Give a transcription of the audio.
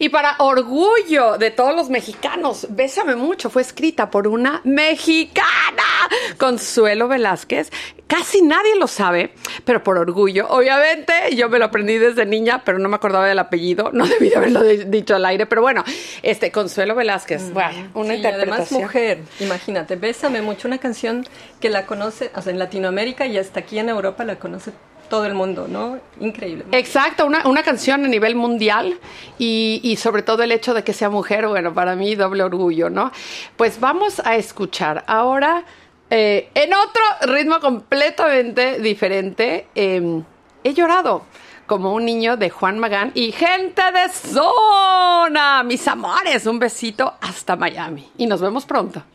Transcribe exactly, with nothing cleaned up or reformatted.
Y para orgullo de todos los mexicanos, Bésame Mucho fue escrita por una mexicana, Consuelo Velázquez. Casi nadie lo sabe, pero por orgullo. Obviamente, yo me lo aprendí desde niña, pero no me acordaba del apellido. No debí de haberlo de- dicho al aire, pero bueno, este Consuelo Velázquez, mm, bueno, una sí, interpretación. Además, mujer, imagínate, Bésame Mucho, una canción que la conoce, o sea, en Latinoamérica y hasta aquí en Europa la conoce todo el mundo, ¿no? Increíble. Exacto, una, una canción a nivel mundial y, y sobre todo el hecho de que sea mujer, bueno, para mí doble orgullo, ¿no? Pues vamos a escuchar ahora, eh, en otro ritmo completamente diferente, eh, He llorado como un niño, de Juan Magán y Gente de Zona. Mis amores, un besito hasta Miami y nos vemos pronto.